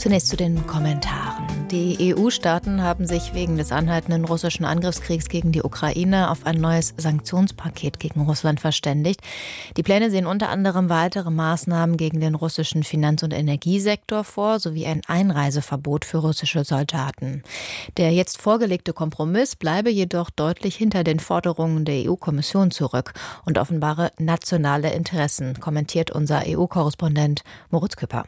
Zunächst zu den Kommentaren. Die EU-Staaten haben sich wegen des anhaltenden russischen Angriffskriegs gegen die Ukraine auf ein neues Sanktionspaket gegen Russland verständigt. Die Pläne sehen unter anderem weitere Maßnahmen gegen den russischen Finanz- und Energiesektor vor, sowie ein Einreiseverbot für russische Soldaten. Der jetzt vorgelegte Kompromiss bleibe jedoch deutlich hinter den Forderungen der EU-Kommission zurück und offenbare nationale Interessen, kommentiert unser EU-Korrespondent Moritz Küpper.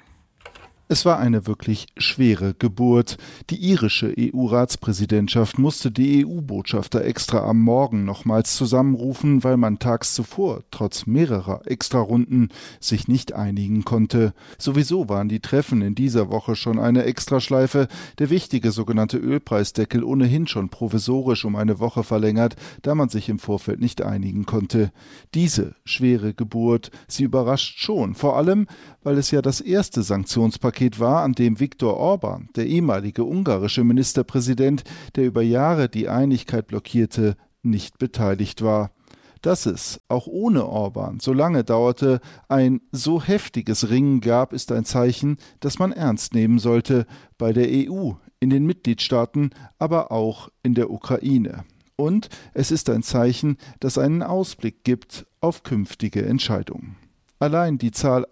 Es war eine wirklich schwere Geburt. Die irische EU-Ratspräsidentschaft musste die EU-Botschafter extra am Morgen nochmals zusammenrufen, weil man tags zuvor, trotz mehrerer Extrarunden, sich nicht einigen konnte. Sowieso waren die Treffen in dieser Woche schon eine Extraschleife, der wichtige sogenannte Ölpreisdeckel ohnehin schon provisorisch um eine Woche verlängert, da man sich im Vorfeld nicht einigen konnte. Diese schwere Geburt, sie überrascht schon, vor allem, weil es ja das erste Sanktionspaket war, an dem Viktor Orbán, der ehemalige ungarische Ministerpräsident, der über Jahre die Einigkeit blockierte, nicht beteiligt war. Dass es, auch ohne Orbán, so lange dauerte, ein so heftiges Ringen gab, ist ein Zeichen, das man ernst nehmen sollte, bei der EU, in den Mitgliedstaaten, aber auch in der Ukraine. Und es ist ein Zeichen, das einen Ausblick gibt auf künftige Entscheidungen. Allein die Zahl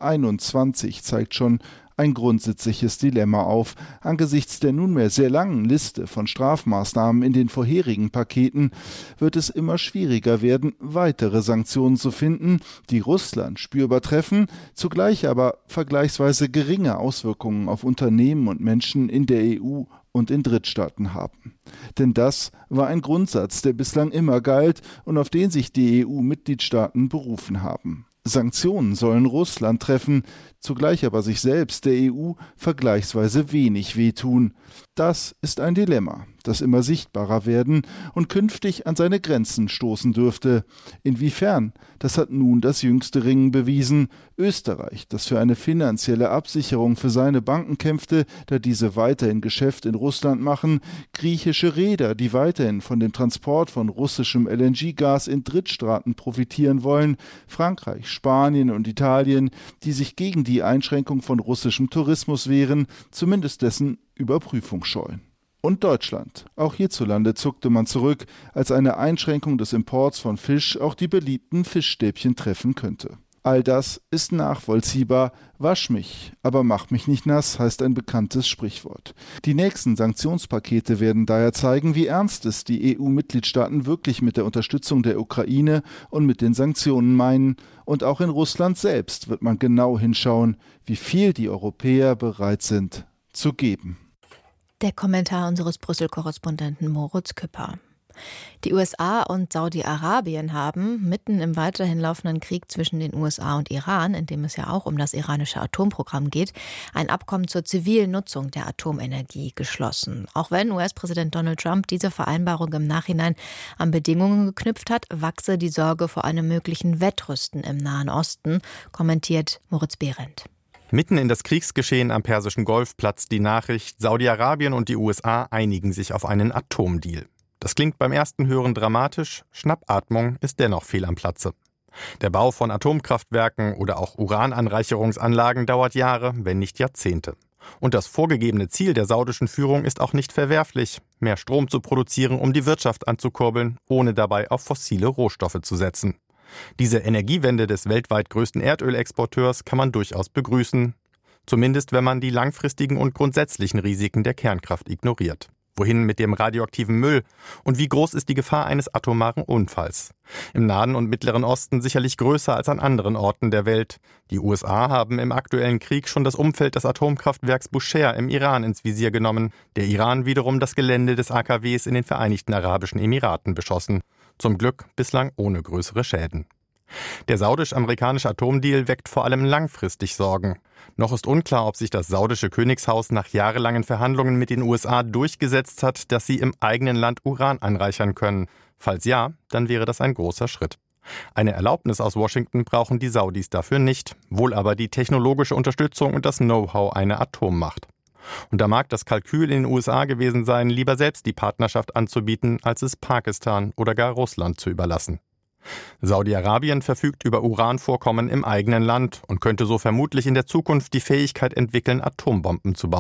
21 zeigt schon ein grundsätzliches Dilemma auf. Angesichts der nunmehr sehr langen Liste von Strafmaßnahmen in den vorherigen Paketen wird es immer schwieriger werden, weitere Sanktionen zu finden, die Russland spürbar treffen, zugleich aber vergleichsweise geringe Auswirkungen auf Unternehmen und Menschen in der EU und in Drittstaaten haben. Denn das war ein Grundsatz, der bislang immer galt und auf den sich die EU-Mitgliedstaaten berufen haben. Sanktionen sollen Russland treffen, zugleich aber sich selbst, der EU, vergleichsweise wenig wehtun. Das ist ein Dilemma, das immer sichtbarer werden und künftig an seine Grenzen stoßen dürfte. Inwiefern? Das hat nun das jüngste Ringen bewiesen. Österreich, das für eine finanzielle Absicherung für seine Banken kämpfte, da diese weiterhin Geschäft in Russland machen, griechische Reeder, die weiterhin von dem Transport von russischem LNG-Gas in Drittstaaten profitieren wollen, Frankreich, Spanien und Italien, die sich gegen die Einschränkung von russischem Tourismus wehren, zumindest dessen Überprüfung scheuen. Und Deutschland. Auch hierzulande zuckte man zurück, als eine Einschränkung des Imports von Fisch auch die beliebten Fischstäbchen treffen könnte. All das ist nachvollziehbar. Wasch mich, aber mach mich nicht nass, heißt ein bekanntes Sprichwort. Die nächsten Sanktionspakete werden daher zeigen, wie ernst es die EU-Mitgliedstaaten wirklich mit der Unterstützung der Ukraine und mit den Sanktionen meinen. Und auch in Russland selbst wird man genau hinschauen, wie viel die Europäer bereit sind zu geben. Der Kommentar unseres Brüssel-Korrespondenten Moritz Küpper. Die USA und Saudi-Arabien haben mitten im weiterhin laufenden Krieg zwischen den USA und Iran, in dem es ja auch um das iranische Atomprogramm geht, ein Abkommen zur zivilen Nutzung der Atomenergie geschlossen. Auch wenn US-Präsident Donald Trump diese Vereinbarung im Nachhinein an Bedingungen geknüpft hat, wachse die Sorge vor einem möglichen Wettrüsten im Nahen Osten, kommentiert Moritz Behrendt. Mitten in das Kriegsgeschehen am Persischen Golf platzt die Nachricht, Saudi-Arabien und die USA einigen sich auf einen Atomdeal. Das klingt beim ersten Hören dramatisch, Schnappatmung ist dennoch fehl am Platze. Der Bau von Atomkraftwerken oder auch Urananreicherungsanlagen dauert Jahre, wenn nicht Jahrzehnte. Und das vorgegebene Ziel der saudischen Führung ist auch nicht verwerflich, mehr Strom zu produzieren, um die Wirtschaft anzukurbeln, ohne dabei auf fossile Rohstoffe zu setzen. Diese Energiewende des weltweit größten Erdölexporteurs kann man durchaus begrüßen, zumindest wenn man die langfristigen und grundsätzlichen Risiken der Kernkraft ignoriert. Wohin mit dem radioaktiven Müll? Und wie groß ist die Gefahr eines atomaren Unfalls? Im Nahen und Mittleren Osten sicherlich größer als an anderen Orten der Welt. Die USA haben im aktuellen Krieg schon das Umfeld des Atomkraftwerks Bushehr im Iran ins Visier genommen. Der Iran wiederum das Gelände des AKWs in den Vereinigten Arabischen Emiraten beschossen. Zum Glück bislang ohne größere Schäden. Der saudisch-amerikanische Atomdeal weckt vor allem langfristig Sorgen. Noch ist unklar, ob sich das saudische Königshaus nach jahrelangen Verhandlungen mit den USA durchgesetzt hat, dass sie im eigenen Land Uran anreichern können. Falls ja, dann wäre das ein großer Schritt. Eine Erlaubnis aus Washington brauchen die Saudis dafür nicht, wohl aber die technologische Unterstützung und das Know-how einer Atommacht. Und da mag das Kalkül in den USA gewesen sein, lieber selbst die Partnerschaft anzubieten, als es Pakistan oder gar Russland zu überlassen. Saudi-Arabien verfügt über Uranvorkommen im eigenen Land und könnte so vermutlich in der Zukunft die Fähigkeit entwickeln, Atombomben zu bauen.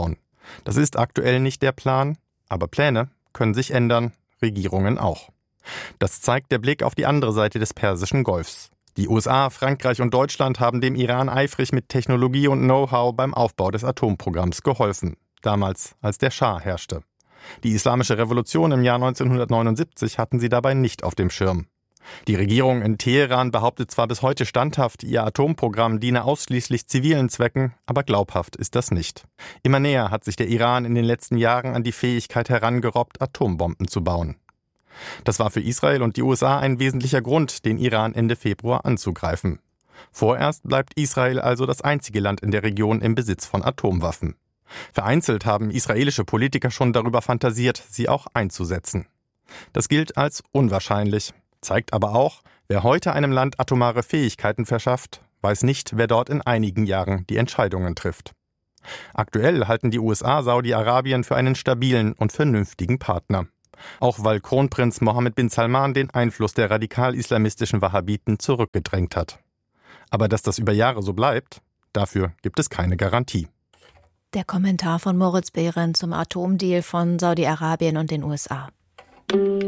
Das ist aktuell nicht der Plan, aber Pläne können sich ändern, Regierungen auch. Das zeigt der Blick auf die andere Seite des Persischen Golfs. Die USA, Frankreich und Deutschland haben dem Iran eifrig mit Technologie und Know-how beim Aufbau des Atomprogramms geholfen, damals als der Schah herrschte. Die Islamische Revolution im Jahr 1979 hatten sie dabei nicht auf dem Schirm. Die Regierung in Teheran behauptet zwar bis heute standhaft, ihr Atomprogramm diene ausschließlich zivilen Zwecken, aber glaubhaft ist das nicht. Immer näher hat sich der Iran in den letzten Jahren an die Fähigkeit herangerobbt, Atombomben zu bauen. Das war für Israel und die USA ein wesentlicher Grund, den Iran Ende Februar anzugreifen. Vorerst bleibt Israel also das einzige Land in der Region im Besitz von Atomwaffen. Vereinzelt haben israelische Politiker schon darüber fantasiert, sie auch einzusetzen. Das gilt als unwahrscheinlich, zeigt aber auch, wer heute einem Land atomare Fähigkeiten verschafft, weiß nicht, wer dort in einigen Jahren die Entscheidungen trifft. Aktuell halten die USA Saudi-Arabien für einen stabilen und vernünftigen Partner. Auch weil Kronprinz Mohammed bin Salman den Einfluss der radikal-islamistischen Wahhabiten zurückgedrängt hat. Aber dass das über Jahre so bleibt, dafür gibt es keine Garantie. Der Kommentar von Moritz Behrendt zum Atomdeal von Saudi-Arabien und den USA.